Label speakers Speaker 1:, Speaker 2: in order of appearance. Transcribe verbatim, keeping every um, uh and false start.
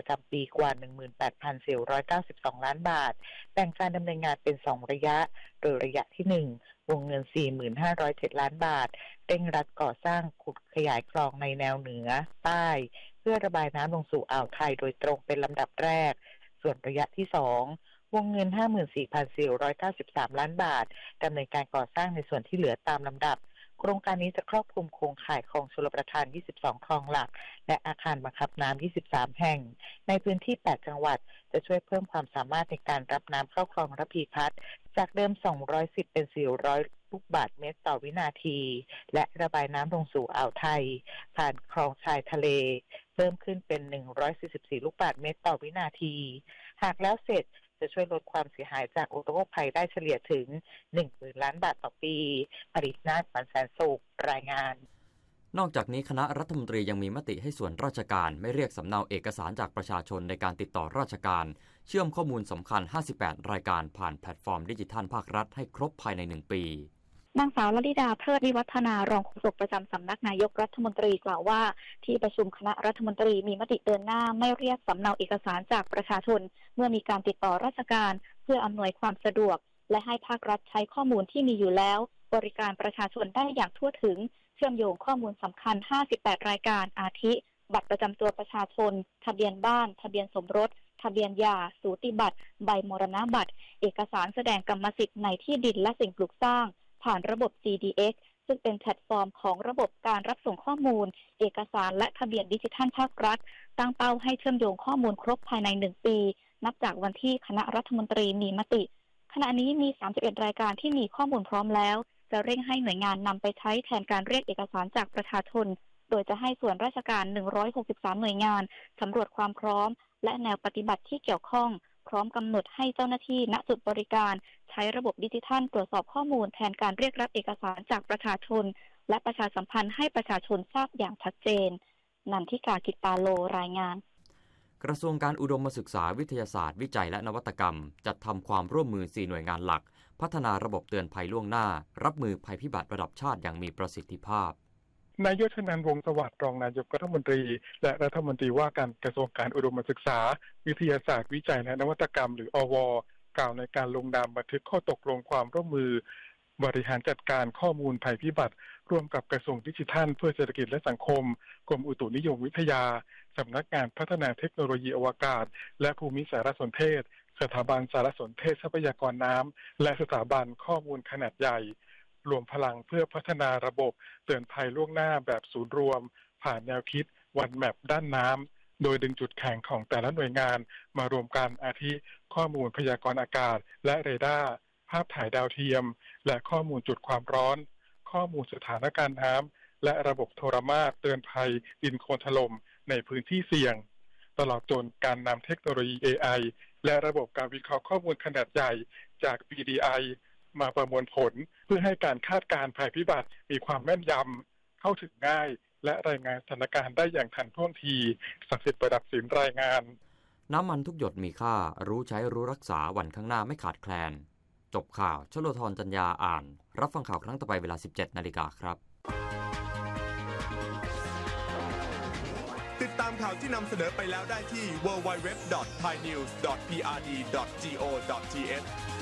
Speaker 1: ประจำปีกว่า หนึ่งหมื่นแปดพันสี่ร้อยเก้าสิบสอง ล้านบาทแบ่งการดำเนินงานเป็นสองระยะโดยระยะที่หนึ่งวงเงิน สี่หมื่นห้าร้อยเจ็ด ล้านบาทเร่งรัดก่อสร้างขุดขยายคลองในแนวเหนือใต้เพื่อระบายน้ำลงสู่อ่าวไทยโดยตรงเป็นลำดับแรกส่วนระยะที่สองวงเงิน ห้าหมื่นสี่พันสี่ร้อยเก้าสิบสาม ล้านบาทดำเนินการก่อสร้างในส่วนที่เหลือตามลำดับโครงการนี้จะครอบคลุมโครงข่ายคลองชลประทานยี่สิบสองคลองหลักและอาคารบังคับน้ำยี่สิบสามแห่งในพื้นที่แปดจังหวัดจะช่วยเพิ่มความสามารถในการรับน้ำเข้าคลองระพีพัฒน์จากเดิมสองร้อยสิบเป็นสี่ร้อยลูกบาศก์เมตรต่อวินาทีและระบายน้ำลงสู่อ่าวไทยผ่านคลองชายทะเลเพิ่มขึ้นเป็นหนึ่งร้อยสี่สิบสี่ลูกบาศก์เมตรต่อวินาทีหากแล้วเสร็จจะช่วยลดความเสียหายจากอุทกภัยได้เฉลี่ยถึง หนึ่งหมื่น ล้านบาทต่อปีปริศนาถ ปันแสนสุขรายงาน
Speaker 2: นอกจากนี้คณะรัฐมนตรียังมีมติให้ส่วนราชการไม่เรียกสำเนาเอกสารจากประชาชนในการติดต่อราชการเชื่อมข้อมูลสำคัญห้าสิบแปดรายการผ่านแพลตฟอร์มดิจิทัลภาครัฐให้ครบภายในหนึ่งปี
Speaker 3: นางสาวลลิดาเทิดวิวัฒนารองโฆษกประจำสำนักนายกรัฐมนตรีกล่าวว่าที่ประชุมคณะรัฐมนตรีมีมติเดินหน้าไม่เรียกสำเนาเอกสารจากประชาชนเมื่อมีการติดต่อราชการเพื่ออำนวยความสะดวกและให้ภาครัฐใช้ข้อมูลที่มีอยู่แล้วบริการประชาชนได้อย่างทั่วถึงเชื่อมโยงข้อมูลสำคัญห้าสิบแปดรายการอาทิบัตรประจำตัวประชาชนทะเบียนบ้านทะเบียนสมรสทะเบียนหย่าสูติบัตรใบมรณบัตรเอกสารแสดงกรรมสิทธิ์ในที่ดินและสิ่งปลูกสร้างผ่านระบบ ซี ดี เอ็กซ์ ซึ่งเป็นแพลตฟอร์มของระบบการรับส่งข้อมูลเอกสารและทะเบียนดิจิทัลภาครัฐตั้งเป้าให้เชื่อมโยงข้อมูลครบภายในหนึ่งปีนับจากวันที่คณะรัฐมนตรีมีมติขณะนี้มีสามสิบเอ็ดรายการที่มีข้อมูลพร้อมแล้วจะเร่งให้หน่วยงานนำไปใช้แทนการเรียกเอกสารจากประชาชนโดยจะให้ส่วนราชการหนึ่งร้อยหกสิบสามหน่วยงานสำรวจความพร้อมและแนวปฏิบัติที่เกี่ยวข้องพร้อมกำหนดให้เจ้าหน้าที่ณจุดบริการใช้ระบบดิจิทัลตรวจสอบข้อมูลแทนการเรียกรับเอกสารจากประชาชนและประชาสัมพันธ์ให้ประชาชนทราบอย่างชัดเจนนันทิกากิตตาโลรายงาน
Speaker 2: กระทรวงการอุดมศึกษาวิทยาศาสตร์วิจัยและนวัตกรรมจัดทำความร่วมมือสี่หน่วยงานหลักพัฒนาระบบเตือนภัยล่วงหน้ารับมือภัยพิบัติระดับชาติอย่างมีประสิทธิภาพ
Speaker 4: นายกชนันท์ วงศ์สวัสดิ์รองนายกรัฐมนตรีและรัฐมนตรีว่าการกระทรวงการอุดมศึกษาวิทยาศาสตร์วิจัยและนวัตกรรมหรืออว.กล่าวในการลงนามบันทึกข้อตกลงความร่วมมือบริหารจัดการข้อมูลภัยพิบัติร่วมกับกระทรวงดิจิทัลเพื่อเศรษฐกิจและสังคมกรมอุตุนิยมวิทยาสำนักงานพัฒนาเทคโนโลยีอวกาศและภูมิสารสนเทศสถาบันสารสนเทศทรัพยากรน้ำและสถาบันข้อมูลขนาดใหญ่รวมพลังเพื่อพัฒนาระบบเตือนภัยล่วงหน้าแบบศูนย์รวมผ่านแนวคิดวันแมปด้านน้ำโดยดึงจุดแข็งของแต่ละหน่วยงานมารวมกันอาทิข้อมูลพยากรณ์อากาศและเรดาร์ภาพถ่ายดาวเทียมและข้อมูลจุดความร้อนข้อมูลสถานการณ์น้ำและระบบโทรมาตรเตือนภัยดินโคลนถล่มในพื้นที่เสี่ยงตลอดจนการนำเทคโนโลยี เอ ไอ และระบบการวิเคราะห์ข้อมูลขนาดใหญ่จาก บี ดี ไอ มาประมวลผลเพื่อให้การคาดการณ์ภัยพิบัติมีความแม่นยำเข้าถึงง่ายและรายงานสถานการณ์ได้อย่างทันท่วงทีศักดิ์สิทธิ์ประดับศิลป์รายงาน
Speaker 2: น้ำมันทุกหยดมีค่ารู้ใช้รู้รักษาวันข้างหน้าไม่ขาดแคลนจบข่าวชโลธรจัญญาอ่านรับฟังข่าวครั้งต่อไปเวลา สิบเจ็ดนาฬิกาครับ
Speaker 5: ติดตามข่าวที่นำเสนอไปแล้วได้ที่ ดับเบิลยู ดับเบิลยู ดับเบิลยู ดอท ไทยนิวส์ ดอท พี อาร์ ดี ดอท จี โอ ดอท ที เอช